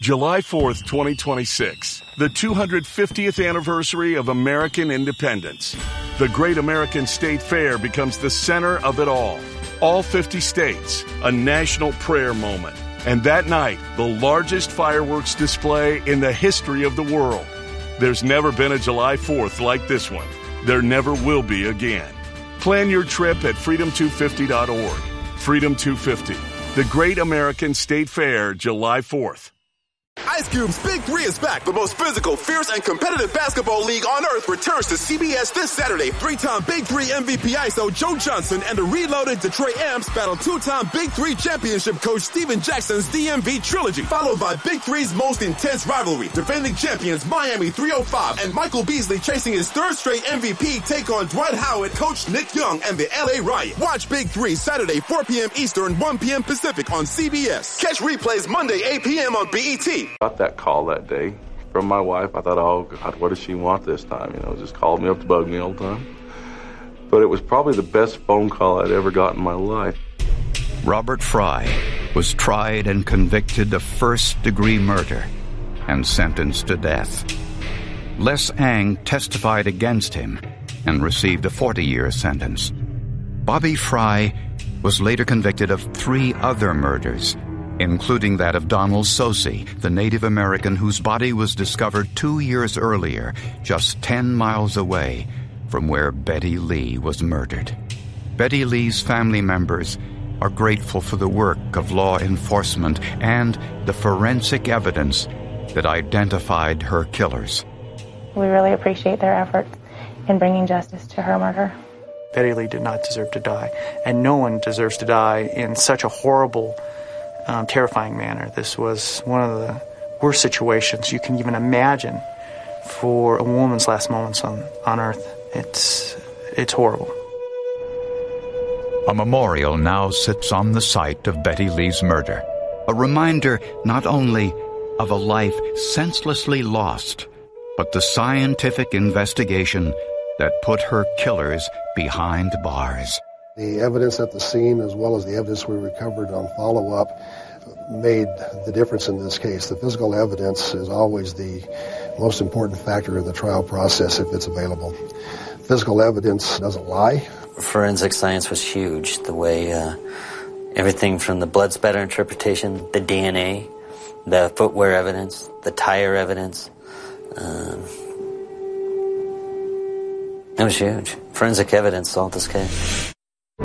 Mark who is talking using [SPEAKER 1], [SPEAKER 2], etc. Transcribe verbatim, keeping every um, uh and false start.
[SPEAKER 1] July fourth, twenty twenty-six, the two hundred fiftieth anniversary of American independence. The Great American State Fair becomes the center of it all. All fifty states, a national prayer moment. And that night, the largest fireworks display in the history of the world. There's never been a July fourth like this one. There never will be again. Plan your trip at freedom two fifty dot org. Freedom two fifty, the Great American State Fair, July fourth.
[SPEAKER 2] Ice Cube's Big Three is back. The most physical, fierce, and competitive basketball league on earth returns to C B S this Saturday. Three-time Big Three M V P I S O Joe Johnson and the reloaded Detroit Amps battle two-time Big Three championship coach Steven Jackson's D M V trilogy, followed by Big Three's most intense rivalry. Defending champions Miami three oh five and Michael Beasley chasing his third straight M V P take on Dwight Howard, Coach Nick Young, and the L A Riot. Watch Big Three Saturday, four p.m. Eastern, one p.m. Pacific on C B S. Catch replays Monday, eight p.m. on B E T.
[SPEAKER 3] Got that call that day from my wife. I thought, oh, God, what does she want this time? You know, just called me up to bug me all the time. But it was probably the best phone call I'd ever got in my life.
[SPEAKER 4] Robert Fry was tried and convicted of first-degree murder and sentenced to death. Les Ang testified against him and received a forty-year sentence. Bobby Fry was later convicted of three other murders, including that of Donald Sosey, the Native American whose body was discovered two years earlier, just ten miles away from where Betty Lee was murdered. Betty Lee's family members are grateful for the work of law enforcement and the forensic evidence that identified her killers.
[SPEAKER 5] We really appreciate their efforts in bringing justice to her murder.
[SPEAKER 6] Betty Lee did not deserve to die, and no one deserves to die in such a horrible Um, terrifying manner. This was one of the worst situations you can even imagine for a woman's last moments on, on earth. It's, it's horrible.
[SPEAKER 4] A memorial now sits on the site of Betty Lee's murder, a reminder not only of a life senselessly lost, but the scientific investigation that put her killers behind bars.
[SPEAKER 7] The evidence at the scene, as well as the evidence we recovered on follow-up, made the difference in this case. The physical evidence is always the most important factor in the trial process if it's available. Physical evidence doesn't lie.
[SPEAKER 8] Forensic science was huge. The way uh, everything from the blood spatter interpretation, the D N A, the footwear evidence, the tire evidence. Um, it was huge. Forensic evidence solved this case.